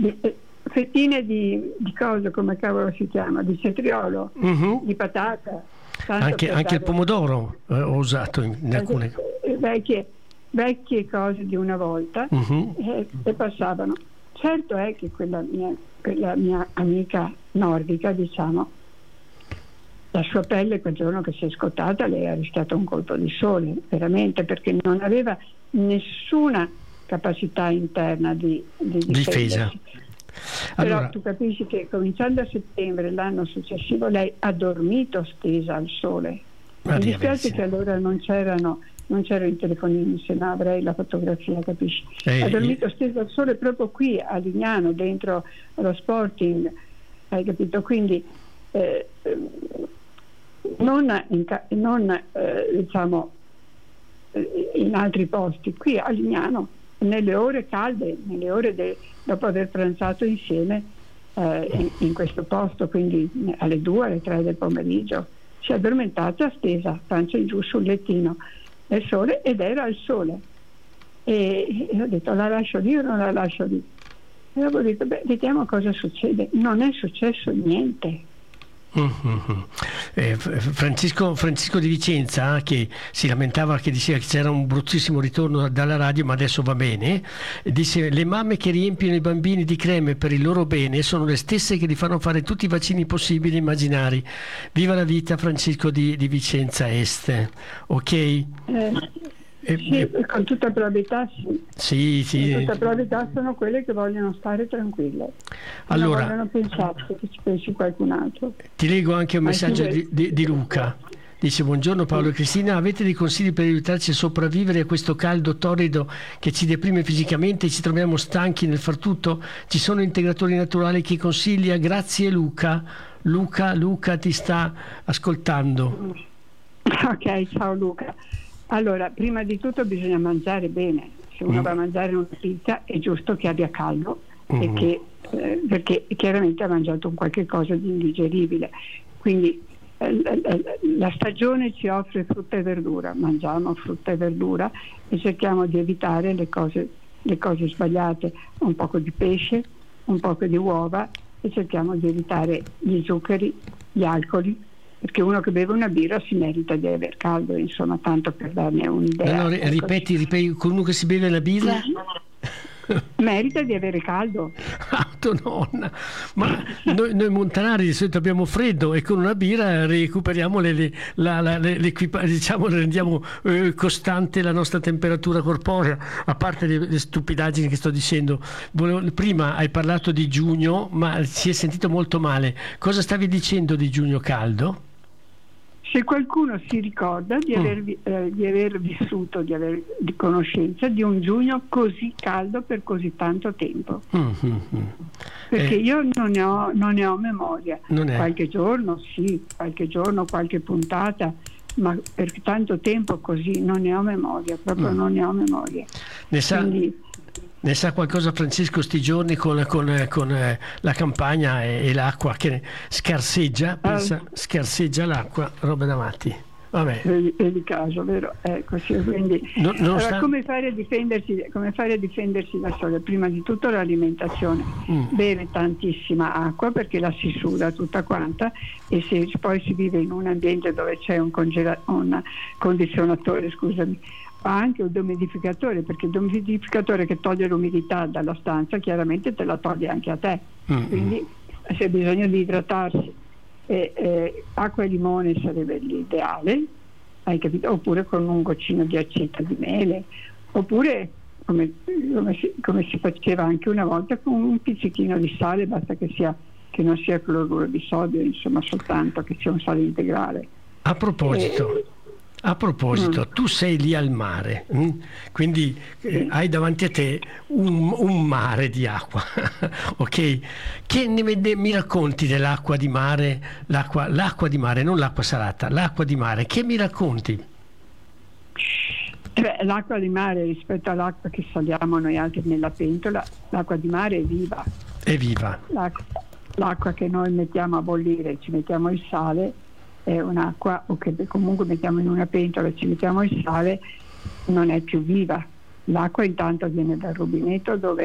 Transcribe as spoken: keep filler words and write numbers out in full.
di, eh, fettine di, di cosa, come cavolo si chiama, di cetriolo, uh-huh. di patata. Anche, anche il pomodoro eh, ho usato in, in alcune eh, vecchie, vecchie cose di una volta, uh-huh. e, e passavano. Certo è che quella mia, quella mia amica nordica, diciamo, la sua pelle quel giorno che si è scottata le è rischiato un colpo di sole, veramente, perché non aveva nessuna capacità interna di, di difesa. Però allora, tu capisci che cominciando a settembre l'anno successivo lei ha dormito stesa al sole. Mi dispiace che allora non c'erano non c'erano i telefonini, se no avrei la fotografia, capisci? Eh, ha dormito stesa al sole proprio qui a Lignano, dentro lo Sporting, hai capito? Quindi eh, non, in, non eh, diciamo in altri posti, qui a Lignano, nelle ore calde, nelle ore de, dopo aver pranzato insieme eh, in, in questo posto, quindi alle due, alle tre del pomeriggio, si è addormentata stesa, pancia in giù sul lettino nel sole, ed era il sole. E, e ho detto, la lascio lì o non la lascio lì? E avevo detto, beh, vediamo cosa succede. Non è successo niente. Mm-hmm. Eh, Francisco, Francisco di Vicenza, che si lamentava, che diceva che c'era un bruttissimo ritorno dalla radio, ma adesso va bene, dice: le mamme che riempiono i bambini di creme per il loro bene sono le stesse che li fanno fare tutti i vaccini possibili e immaginari. Viva la vita, Francisco di, di Vicenza Est, ok? Eh. Eh, sì, con tutta probabilità sì. Sì, sì. Con tutta probabilità sono quelle che vogliono stare tranquille. Allora, non vogliono pensare che ci pensi qualcun altro. Ti leggo anche un messaggio di, di, di Luca. Dice: buongiorno Paolo e Cristina, avete dei consigli per aiutarci a sopravvivere a questo caldo torrido che ci deprime fisicamente e ci troviamo stanchi nel far tutto? Ci sono integratori naturali che consiglia? Grazie Luca. Luca, Luca ti sta ascoltando. Ok, ciao Luca. Allora, prima di tutto bisogna mangiare bene. Se uno mm. va a mangiare una pizza è giusto che abbia caldo, mm. e che, eh, perché chiaramente ha mangiato un qualche cosa di indigeribile. Quindi eh, la, la stagione ci offre frutta e verdura, mangiamo frutta e verdura e cerchiamo di evitare le cose, le cose sbagliate, un poco di pesce, un poco di uova, e cerchiamo di evitare gli zuccheri, gli alcoli, perché uno che beve una birra si merita di aver caldo, insomma, tanto per darne un'idea. Allora, ecco. ripeti, ripeti, con uno che si beve la birra? Merita di avere caldo. Autononna, ma noi, noi montanari di solito abbiamo freddo e con una birra recuperiamo le, le, la, la, le, diciamo, rendiamo eh, costante la nostra temperatura corporea, a parte le, le stupidaggini che sto dicendo. Volevo, prima hai parlato di giugno, ma si è sentito molto male. Cosa stavi dicendo di giugno caldo? Se qualcuno si ricorda di aver, mm. eh, di aver vissuto, di aver di conoscenza di un giugno così caldo per così tanto tempo, mm-hmm. perché eh. io non ne ho, non ne ho memoria. Qualche giorno sì, qualche giorno, qualche puntata, ma per tanto tempo così non ne ho memoria, proprio mm. non ne ho memoria. Ne sa... Quindi, Ne sa qualcosa Francesco sti giorni con, con, con eh, la campagna e, e l'acqua che scarseggia, pensa, scarseggia l'acqua, roba da matti. Vabbè. Vedi, vedi caso, vero? Ecco, sì, quindi, no, allora, sta... come fare a difendersi, come fare a difendersi da sole? Prima di tutto l'alimentazione, mm. bere tantissima acqua perché la si suda tutta quanta, e se poi si vive in un ambiente dove c'è un, congela- un condizionatore, scusami, anche un dehumidificatore, perché il dehumidificatore che toglie l'umidità dalla stanza chiaramente te la toglie anche a te, mm-hmm. quindi se hai bisogno di idratarsi, eh, eh, acqua e limone sarebbe l'ideale, hai capito? Oppure con un goccino di aceto di mele, oppure come, come, si, come si faceva anche una volta, con un pizzichino di sale, basta che sia che non sia cloruro di sodio, insomma, soltanto che sia un sale integrale. A proposito eh, A proposito, mm. tu sei lì al mare, mh? quindi eh, hai davanti a te un, un mare di acqua, ok? Che ne, ne, mi racconti dell'acqua di mare, l'acqua, l'acqua di mare, non l'acqua salata, l'acqua di mare, che mi racconti? Beh, l'acqua di mare rispetto all'acqua che saliamo noi altri nella pentola, l'acqua di mare è viva. È viva. L'acqua, l'acqua che noi mettiamo a bollire, ci mettiamo il sale, è un'acqua, o che comunque mettiamo in una pentola e ci mettiamo il sale, non è più viva. L'acqua intanto viene dal rubinetto, dove